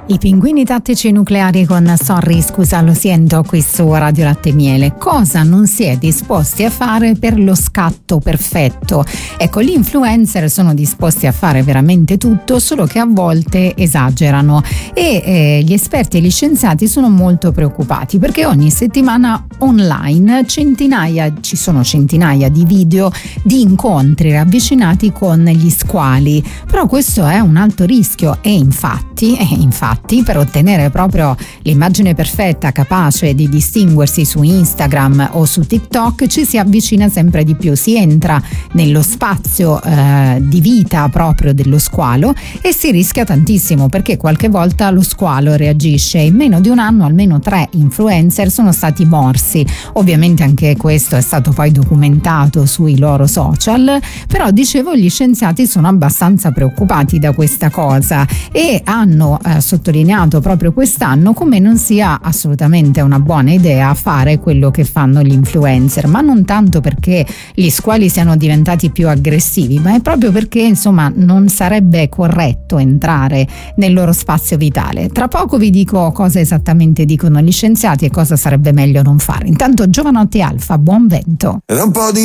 I pinguini tattici nucleari con Sorry scusa lo siento qui su Radio Latte e Miele. Cosa non si è disposti a fare per lo scatto perfetto? Ecco, gli influencer sono disposti a fare veramente tutto, solo che a volte esagerano e gli esperti e gli scienziati sono molto preoccupati perché ogni settimana online ci sono centinaia di video di incontri ravvicinati con gli squali, però questo è un alto rischio e infatti per ottenere proprio l'immagine perfetta capace di distinguersi su Instagram o su TikTok ci si avvicina sempre di più, si entra nello spazio di vita proprio dello squalo e si rischia tantissimo perché qualche volta lo squalo reagisce. In meno di un anno almeno 3 influencer sono stati morsi, ovviamente anche questo è stato poi documentato sui loro social, però dicevo gli scienziati sono abbastanza preoccupati da questa cosa e hanno sottolineato proprio quest'anno come non sia assolutamente una buona idea fare quello che fanno gli influencer, ma non tanto perché gli squali siano diventati più aggressivi, ma è proprio perché insomma non sarebbe corretto entrare nel loro spazio vitale. Tra poco vi dico cosa esattamente dicono gli scienziati e cosa sarebbe meglio non fare. Intanto Giovanotti Alfa, buon vento. Era un po' di